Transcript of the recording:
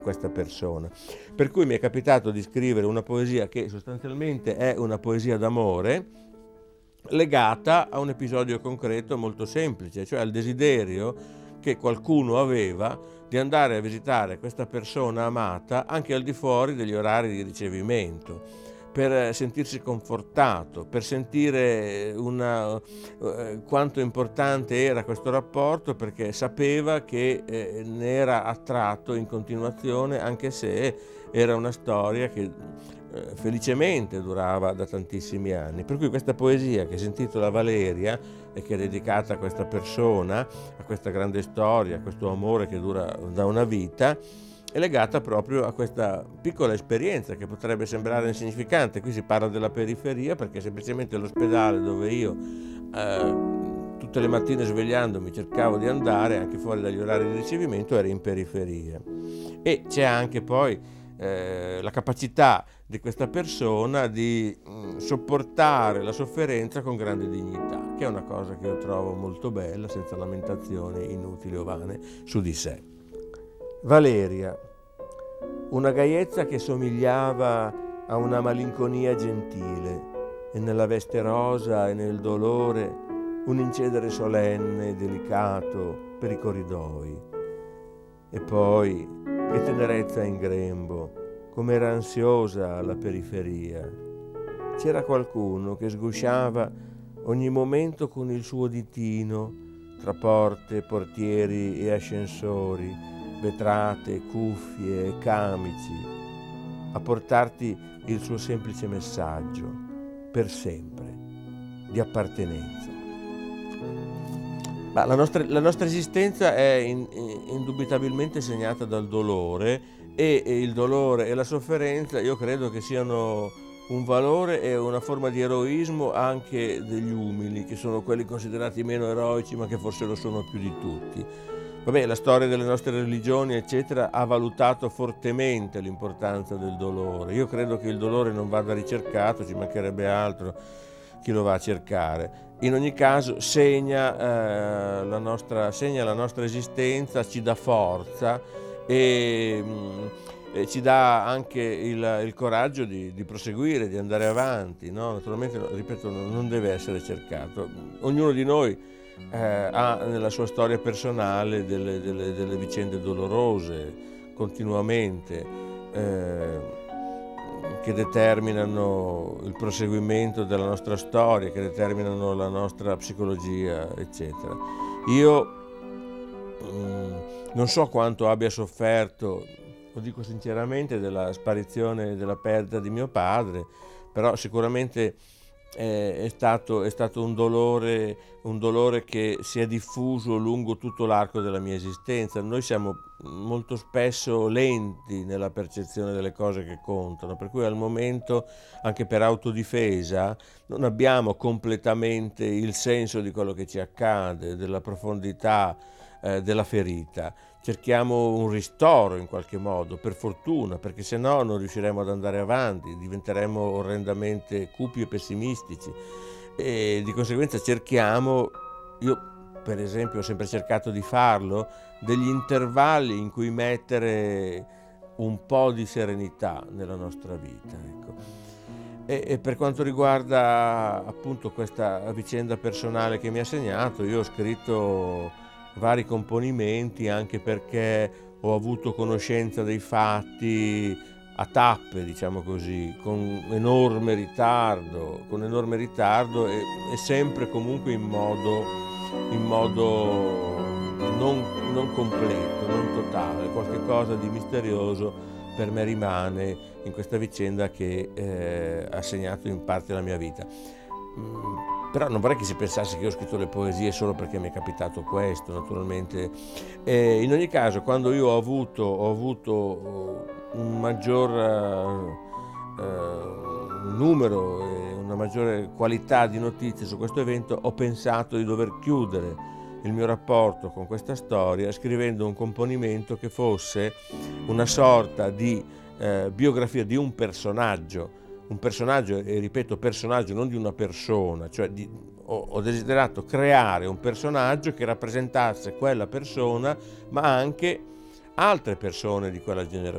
questa persona. Per cui mi è capitato di scrivere una poesia che sostanzialmente è una poesia d'amore legata a un episodio concreto molto semplice, cioè al desiderio che qualcuno aveva di andare a visitare questa persona amata anche al di fuori degli orari di ricevimento, per sentirsi confortato, per sentire quanto importante era questo rapporto, perché sapeva che ne era attratto in continuazione, anche se era una storia che felicemente durava da tantissimi anni. Per cui questa poesia, che si intitola Valeria e che è dedicata a questa persona, a questa grande storia, a questo amore che dura da una vita, è legata proprio a questa piccola esperienza che potrebbe sembrare insignificante. Qui si parla della periferia perché semplicemente l'ospedale dove io tutte le mattine svegliandomi cercavo di andare, anche fuori dagli orari di ricevimento, era in periferia. E c'è anche poi la capacità di questa persona di sopportare la sofferenza con grande dignità, che è una cosa che io trovo molto bella, senza lamentazioni inutili o vane su di sé. Valeria, una gaiezza che somigliava a una malinconia gentile, e nella veste rosa e nel dolore un incedere solenne e delicato per i corridoi. E poi, che tenerezza in grembo, com'era ansiosa la periferia. C'era qualcuno che sgusciava ogni momento con il suo ditino tra porte, portieri e ascensori, vetrate, cuffie e camici, a portarti il suo semplice messaggio, per sempre, di appartenenza. Ma la nostra esistenza è indubitabilmente segnata dal dolore, e il dolore e la sofferenza io credo che siano un valore e una forma di eroismo anche degli umili, che sono quelli considerati meno eroici ma che forse lo sono più di tutti. Vabbè, la storia delle nostre religioni eccetera ha valutato fortemente l'importanza del dolore. Io credo che il dolore non vada ricercato, ci mancherebbe altro, chi lo va a cercare. In ogni caso segna la nostra esistenza, ci dà forza e ci dà anche il coraggio di proseguire, di andare avanti, no? Naturalmente, ripeto, non deve essere cercato. Ognuno di noi ha nella sua storia personale delle vicende dolorose continuamente, che determinano il proseguimento della nostra storia, che determinano la nostra psicologia, eccetera. Io non so quanto abbia sofferto, lo dico sinceramente, della sparizione, della perdita di mio padre, però sicuramente è stato un dolore che si è diffuso lungo tutto l'arco della mia esistenza. Noi siamo molto spesso lenti nella percezione delle cose che contano, per cui al momento, anche per autodifesa, non abbiamo completamente il senso di quello che ci accade, della profondità della ferita. Cerchiamo un ristoro in qualche modo, per fortuna, perché se no non riusciremo ad andare avanti, diventeremo orrendamente cupi e pessimistici, e di conseguenza io per esempio ho sempre cercato di farlo, degli intervalli in cui mettere un po' di serenità nella nostra vita, ecco. E per quanto riguarda appunto questa vicenda personale che mi ha segnato, io ho scritto vari componimenti anche perché ho avuto conoscenza dei fatti a tappe, diciamo così, con enorme ritardo e sempre comunque in modo non completo, non totale. Qualche cosa di misterioso per me rimane in questa vicenda che ha segnato in parte la mia vita. Però non vorrei che si pensasse che io ho scritto le poesie solo perché mi è capitato questo, naturalmente. In ogni caso, quando io ho avuto un maggior numero e una maggiore qualità di notizie su questo evento, ho pensato di dover chiudere il mio rapporto con questa storia scrivendo un componimento che fosse una sorta di biografia di un personaggio, e ripeto personaggio, non di una persona, cioè ho desiderato creare un personaggio che rappresentasse quella persona, ma anche altre persone di quella